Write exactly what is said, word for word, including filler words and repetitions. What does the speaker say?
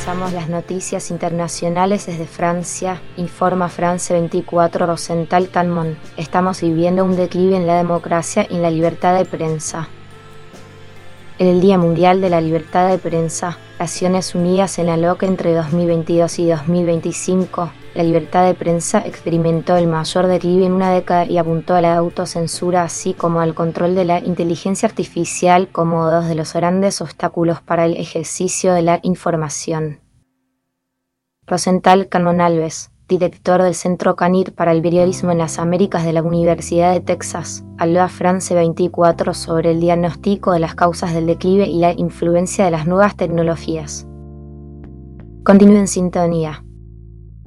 Repasamos las noticias internacionales desde Francia. Informa France veinticuatro. Rosenthal Canmon. Estamos viviendo un declive en la democracia y en la libertad de prensa. En el Día Mundial de la Libertad de Prensa, Naciones Unidas señaló que entre dos mil veintidós y dos mil veinticinco, la libertad de prensa experimentó el mayor declive en una década y apuntó a la autocensura así como al control de la inteligencia artificial como dos de los grandes obstáculos para el ejercicio de la información. Rosenthal Canmon Alves, director del Centro Canir para el Periodismo en las Américas de la Universidad de Texas, habló a France veinticuatro sobre el diagnóstico de las causas del declive y la influencia de las nuevas tecnologías. Continúe en sintonía.